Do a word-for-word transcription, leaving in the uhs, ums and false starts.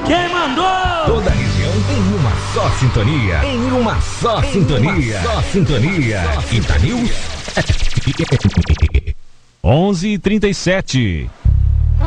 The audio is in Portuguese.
Quem mandou? Toda a região em uma só sintonia. Em uma só em sintonia. Uma só sintonia. Itanews. onze e trinta e sete.